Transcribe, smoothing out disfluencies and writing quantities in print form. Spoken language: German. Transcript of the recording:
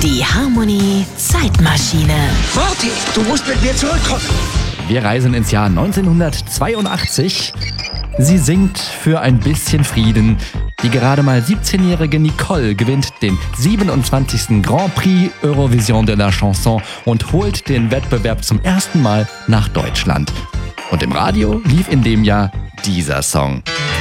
Die Harmonie Zeitmaschine. Marty, du musst mit mir zurückkommen. Wir reisen ins Jahr 1982. Sie singt für ein bisschen Frieden. Die gerade mal 17-jährige Nicole gewinnt den 27. Grand Prix Eurovision de la Chanson und holt den Wettbewerb zum ersten Mal nach Deutschland. Und im Radio lief in dem Jahr dieser Song.